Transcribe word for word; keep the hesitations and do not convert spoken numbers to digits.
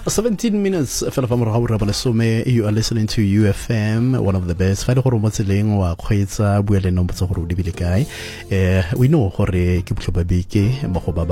seventeen minutes fela fa morago ra lesome. You are listening to U F M, one of the best. Fa ile gore mo tseleng wa kgweetsa bua le nna mpotsa gore o di bile kae. Eh we know gore ke botlhoba beke mo go ba